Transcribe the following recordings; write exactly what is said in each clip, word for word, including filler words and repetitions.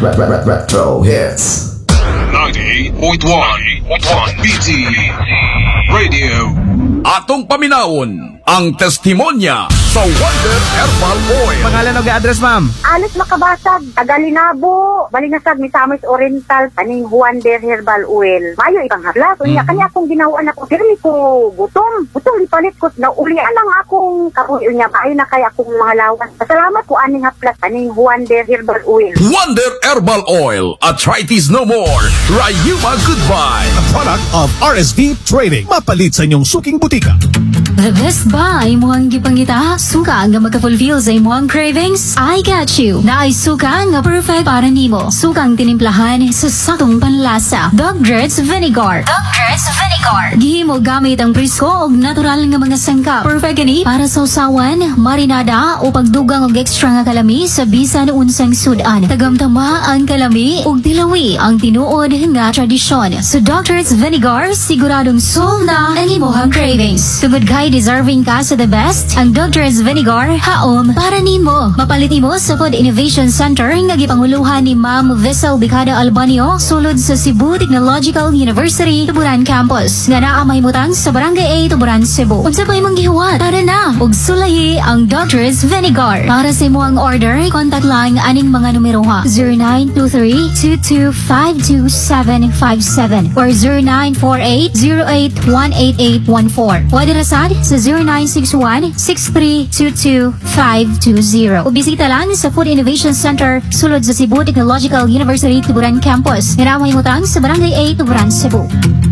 Retro Hits ninety-eight point one B T Radio. Atong paminawon ang testimonya sa Wonder Herbal Oil. Pangalan o ga-address, ma'am? Alis makabasag, Tagalinabo, Balingasag, Misamis Oriental, Paning Wonder Herbal Oil. Mayo ibang habla. So, niya, kanya akong ginawaan ako. Pirmi ko gutom. Gutom, lipalit ko. Naulian lang akong kabuyo niya. Maayo na kaya akong mga lawan. Pasalamat ko aning haplas, Paning Wonder Herbal Oil. Wonder Herbal Oil. Arthritis no more. Rayuma goodbye. A product of R S V Trading. Mapalit sa inyong suking butika. The best ba ay muhang gipangita? Suka nga magka-fulfill sa imuhang cravings? I got you! Na ay suka nga perfect para nimo. Suka ang tinimplahan sa sakong panlasa. Dogger's Vinegar. Dogger's Vinegar. Gihimo gamit ang presko o natural nga mga sangkap. Perfect gani para sa usawan, marinada o pagdugang og extra nga kalami sa bisan unsang sudan. Tagamtama ang kalami ug dilawi ang tinuod nga tradisyon. Sa Dogger's Vinegar, siguradong solve na ang imuhang cravings. Tugod kay deserving ka sa the best, ang Dogger's Vinegar haom para nimo. Mapalit nimo sa Food Innovation Center nga gipanguluhan ni Ma'am Vessel Bicada Albanio sulod sa Cebu Technological University Tuburan Campus nga naa mahimutang sa Barangay A, Tuburan, Cebu. Unsa pa imong gihuwat? Tara na ug sulayi ang Dogger's Vinegar. Para sa imong order, contact lang aning mga numero ha: zero nine two three, two two five two seven five seven or zero nine four eight, zero eight one eight eight one four. Pwede rasad sa zero nine six one, six three two two five two zero. O bisita lang sa Food Innovation Center sulod sa Cebu Technological University Tuburan Campus. Hiramay mo tang sa Barangay A, Tuburan, Cebu.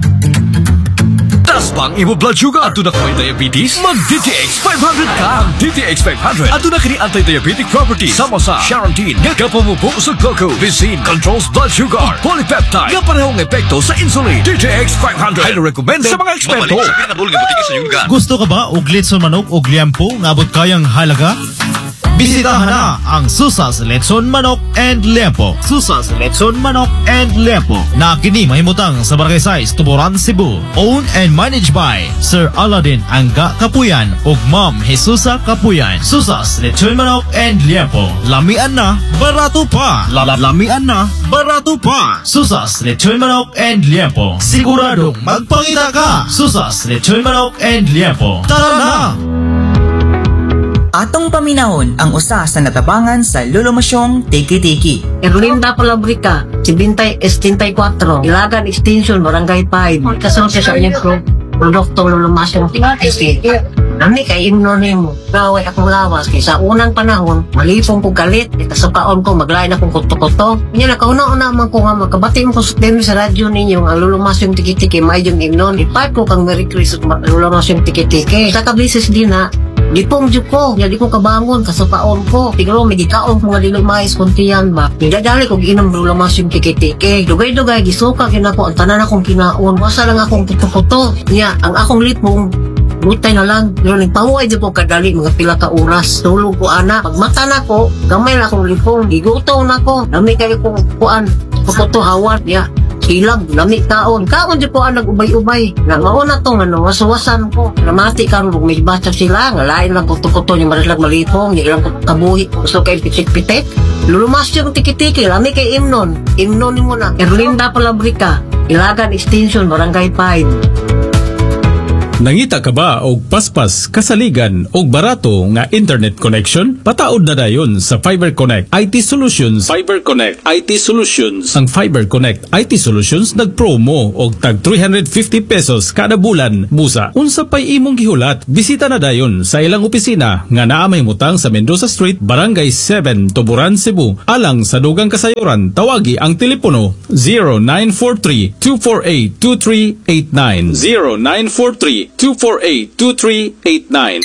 Tas pang imo blood sugar at na ko'y diabetes? Mag-D T X five hundred ka! Ang D T X five hundred at na kini anti-diabetic properties sama sa Charantin nga kapamupo sa glucose, Vicin controls blood sugar, polypeptide nga parehong epekto sa insulin. D T X five hundred highly recommended sa mga eksperto. Gusto ka ba og litson manok og liempo nga abot kayang halaga? Bisitahan na ang Susas Letson Manok and Liempo. Susas Letson Manok and Liempo na kini mahimutang sa Barangay Size, Tuburan, Cebu. Owned and managed by Sir Aladdin Angga Kapuyan ug Ma'am Jesusa Kapuyan. Susas Letson Manok and Liempo. Lamian na, barato pa. Lamian na, barato pa. Susas Letson Manok and Liempo. Siguradong magpangita ka. Susas Letson Manok and Liempo. Tara na! Atong paminahon ang usa sa natabangan sa lulumasyong tiki-tiki. Erlinda Palabrica, seventy, sixty-four, Ilagan Extension, Barangay five. Kasama siya sa inyong group, produktong lulumasyong tiki-tiki. Nami kay imnonin mo, gaway akong lawas kay sa unang panahon, malipong ko galit, itasukaon ko, maglain akong kuto-kuto. Kanya nakauna-una man ko nga magkabati mo ko sa radyo ninyo, ang lulumasyong tiki-tiki, may yung imnon. Ipat ko kang Merry Christmas, lulumasyong tiki-tiki. Sa kablisis din na, di pong dyo ko, di ko kabangon, kasupaon ko. Tigro, may gikaon ko nga lilumayas kuntiyan ba. Nidadali kong inom lulumas yung tiki-tiki. Dugay-dugay, gisuka kinako, ang tanan akong kinaon. Wasa lang akong kuto-kuto. Niya, ang akong lipong, butay na lang. Pero nagpahuay dyan po kadali, mga pila ka oras. Tulog ko, anak. Pagmata na ko, gamay na akong lipong. Giguto na ko. Dami kayo kong kuan. Kuto hawat, niya. Ilag, lami taon. Kaon di po ang nag-ubay-ubay. Nga mauna to, nga nawasawasan ko. Namati ka, kung may basa sila, nga lain lang kuto-kuto, yung maraslag malipong, yung ilang kabuhi. Gusto kayo pitik-pitik. Lulumas yung tiki-tiki, lami kay Imnon. Imnon mo na. Erlinda Palabrica, Ilagan Extension, Barangay five. Nangita ka ba og paspas, kasaligan og barato nga internet connection? Pataod na dayon sa Fiber Connect I T Solutions. Fiber Connect I T Solutions. Ang Fiber Connect I T Solutions nagpromo og tag three hundred fifty pesos kada bulan. Busa, unsa pay imong gihulat? Bisita na dayon sa ilang opisina nga naa mahimutang sa Mendoza Street, Barangay seven, Tuburan, Cebu. Alang sa dugang kasayuran, tawagi ang telepono zero nine four three, two four eight, two three eight nine. zero nine four three, two four eight, two three eight nine.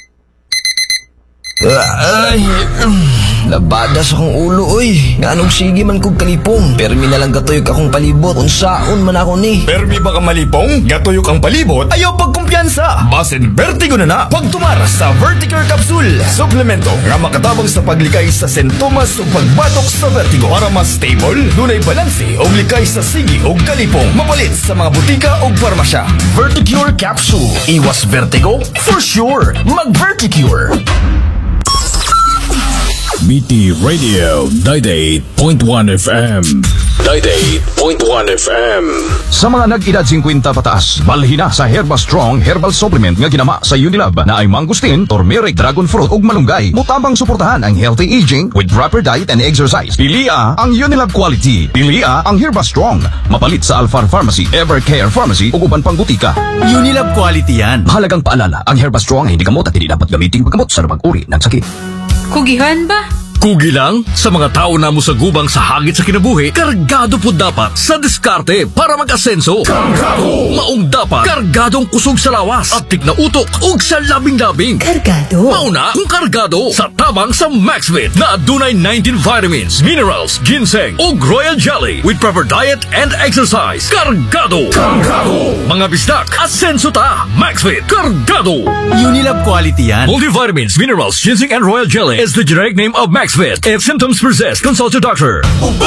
Ay, labada sa kong ulo, oy. Nga anong sige man kong kalipong. Permi na lang gatuyok akong palibot. Unsaon man ako ni. Permi ba ka malipong? Gatuyok ang palibot? Ayaw pagkumpiyansa. Basin Vertigo na na. Pagtumar sa Verticare Capsule. Suplemento nga makatabang sa paglikay sa sintomas o pagbatok sa vertigo. Para mas stable, dunay balanse o likay sa sigi o kalipong. Mapalit sa mga butika o parmasya. Verticure Capsule. Iwas vertigo? For sure. Mag-Verticure. B T Radio ninety-eight point one F M. ninety-eight point one F M. Sa mga nag-edad fifty pataas, balhin na sa Herba Strong Herbal Supplement nga ginama sa Unilab na ay mangustin, turmeric, dragon fruit ug malunggay. Mutabang suportahan ang healthy aging with proper diet and exercise. Pilia ang Unilab quality. Pilia ang Herba Strong. Mapalit sa Alphar Pharmacy, Evercare Pharmacy ug uban pang butika. Unilab quality yan. Mahalagang paalala, ang Herba Strong ay hindi gamot at hindi dapat gamitin paggamot sa lumang uri ng sakit. Kugihan ba? Kugi lang sa mga tao na mo sa gubang sa hagit sa kinabuhi, kargado po dapat sa diskarte para mag-asenso. Kargado! Maong dapat, kargadong kusog sa lawas at tig na utok ug sa labing-labing. Kargado? Mauna kung kargado sa tabang sa Maxvit na adunay nineteen vitamins, minerals, ginseng ug royal jelly with proper diet and exercise. Kargado! Kargado! Mga bisdak, asenso ta! Maxvit, kargado! Unilab quality yan. Multivitamins, minerals, ginseng and royal jelly is the generic name of Maxvit. If symptoms persist, consult your doctor.